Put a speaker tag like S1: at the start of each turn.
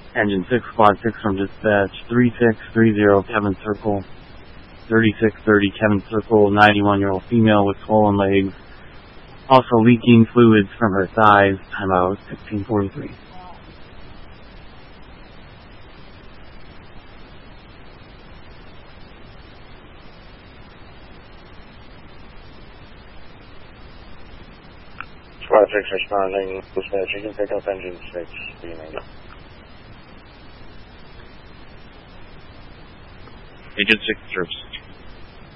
S1: Engine 6, Squad 6 from dispatch, 3630 Kevin Circle, 3630 Kevin Circle, 91-year-old female with swollen legs, also leaking fluids from her thighs, timeout 1643.
S2: Squad 6 responding, dispatch, you can pick up engine 6, beaming.
S1: Agent 6 trips.